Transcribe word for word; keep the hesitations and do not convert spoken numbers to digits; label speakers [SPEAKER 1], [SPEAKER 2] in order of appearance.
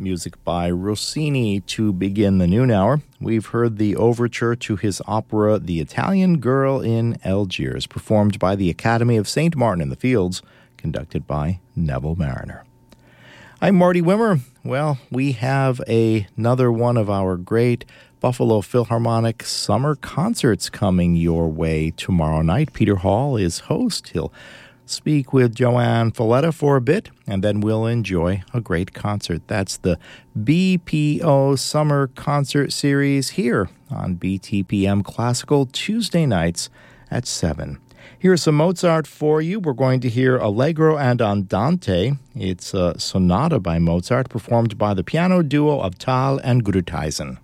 [SPEAKER 1] music by Rossini to begin the noon hour. We've heard the overture to his opera The Italian Girl in Algiers, performed by the Academy of Saint Martin in the Fields, conducted by Neville Mariner. I'm Marty Wimmer. Well, we have a, another one of our great Buffalo Philharmonic summer concerts coming your way tomorrow night. Peter Hall is host. He'll speak with Joanne Folletta for a bit, and then we'll enjoy a great concert. That's the B P O Summer Concert Series here on B T P M Classical, Tuesday nights at seven. Here's some Mozart for you. We're going to hear Allegro and Andante. It's a sonata by Mozart, performed by the piano duo of Thal and Grutheisen.